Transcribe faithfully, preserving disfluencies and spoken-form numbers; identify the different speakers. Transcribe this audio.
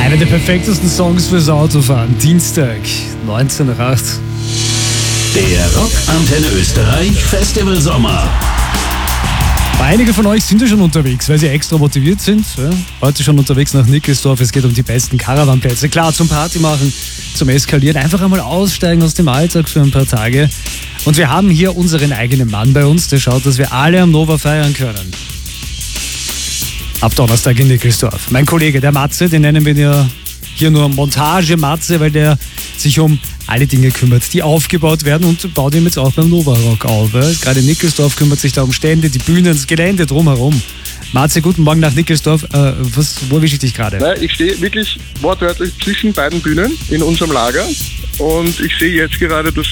Speaker 1: Einer der perfektesten Songs fürs Autofahren. Dienstag, neunzehn nach acht.
Speaker 2: Der Rock Antenne Österreich Festival Sommer.
Speaker 1: Einige von euch sind ja schon unterwegs, weil sie extra motiviert sind. Ja, heute schon unterwegs nach Nickelsdorf. Es geht um die besten Caravanplätze. Klar, zum Party machen, zum Eskalieren. Einfach einmal aussteigen aus dem Alltag für ein paar Tage. Und wir haben hier unseren eigenen Mann bei uns, der schaut, dass wir alle am Nova feiern können. Ab Donnerstag in Nickelsdorf. Mein Kollege, der Matze, den nennen wir ja hier nur Montage-Matze, weil der sich um alle Dinge kümmert, die aufgebaut werden, und baut ihm jetzt auch beim Nova Rock auf. Ja. Gerade Nickelsdorf kümmert sich da um Stände, die Bühnen, das Gelände drumherum. Matze, guten Morgen nach Nickelsdorf. Äh, was, wo erwische ich dich gerade?
Speaker 3: Nein, ich stehe wirklich wortwörtlich zwischen beiden Bühnen in unserem Lager und ich sehe jetzt gerade, dass